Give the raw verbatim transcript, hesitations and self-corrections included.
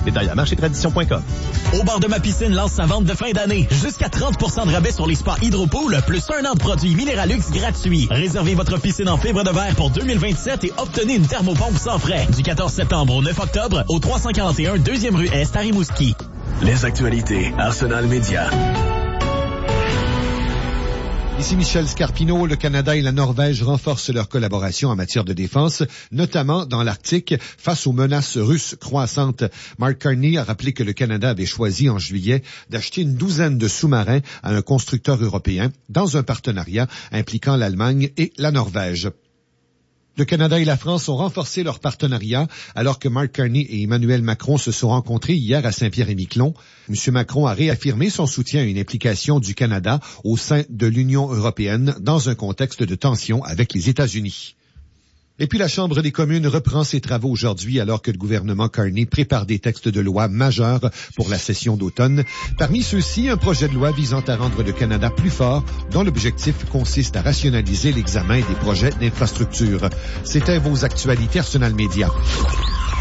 Détails à marché tradition point com. Au bord de ma piscine lance sa vente de fin d'année. Jusqu'à trente pour cent de rabais sur les spas Hydropool, plus un an de produits Minéralux gratuits. Réservez votre piscine en fibre de verre pour deux mille vingt-sept et obtenez une thermopompe sans frais. Du quatorze septembre au neuf octobre, au trois cent quarante et un deuxième rue Est à Rimouski. Les actualités, Arsenal Média. Ici Michel Scarpino. Le Canada et la Norvège renforcent leur collaboration en matière de défense, notamment dans l'Arctique, face aux menaces russes croissantes. Mark Carney a rappelé que le Canada avait choisi en juillet d'acheter une douzaine de sous-marins à un constructeur européen dans un partenariat impliquant l'Allemagne et la Norvège. Le Canada et la France ont renforcé leur partenariat alors que Mark Carney et Emmanuel Macron se sont rencontrés hier à Saint-Pierre-et-Miquelon. M. Macron a réaffirmé son soutien à une implication du Canada au sein de l'Union européenne dans un contexte de tension avec les États-Unis. Et puis la Chambre des communes reprend ses travaux aujourd'hui alors que le gouvernement Carney prépare des textes de loi majeurs pour la session d'automne. Parmi ceux-ci, un projet de loi visant à rendre le Canada plus fort, dont l'objectif consiste à rationaliser l'examen des projets d'infrastructure. C'était vos actualités Arsenal Média.